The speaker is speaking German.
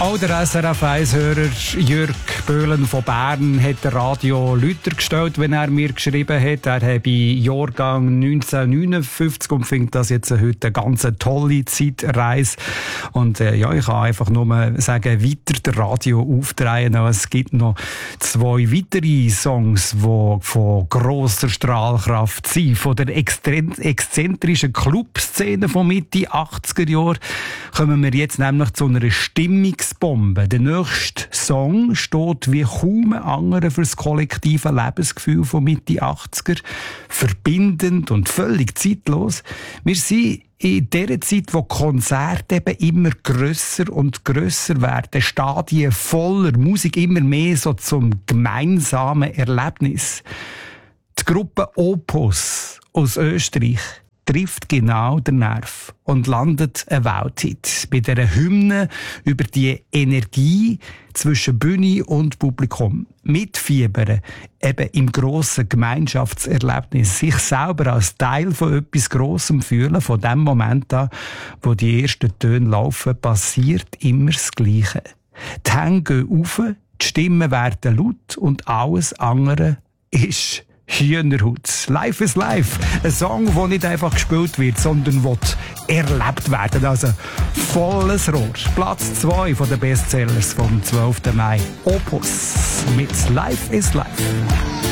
Auch der SRF1-Hörer Jürg Böhlen von Bern hat den Radio Lüther gestellt, wenn er mir geschrieben hat. Er habe Jahrgang 1959 und findet das jetzt heute eine ganz tolle Zeitreise. Und ja, ich kann einfach nur sagen, weiter das Radio aufdrehen. Es gibt noch 2 weitere Songs, die von grosser Strahlkraft sind. Von der exzentrischen Clubszene von Mitte 80er Jahren kommen wir jetzt nämlich zu einer Stimmungsbombe. Der nächste Song steht wie kaum ein anderer für das kollektive Lebensgefühl von Mitte 80er. Verbindend und völlig zeitlos. Wir sind in der Zeit, wo Konzerte eben immer grösser und grösser werden, Stadien voller Musik immer mehr so zum gemeinsamen Erlebnis. Die Gruppe Opus aus Österreich trifft genau den Nerv und landet ein Welthit bei dieser Hymne über die Energie zwischen Bühne und Publikum. Mitfiebern, eben im grossen Gemeinschaftserlebnis, sich selber als Teil von etwas Grossem fühlen, von dem Moment an, wo die ersten Töne laufen, passiert immer das Gleiche. Die Hände gehen rauf, die Stimmen werden laut und alles andere ist Hühnerhaut. Life is Life. Ein Song, der nicht einfach gespielt wird, sondern wird erlebt werden. Also volles Rohr. Platz 2 von den Bestsellers vom 12. Mai. Opus mit Life is Life.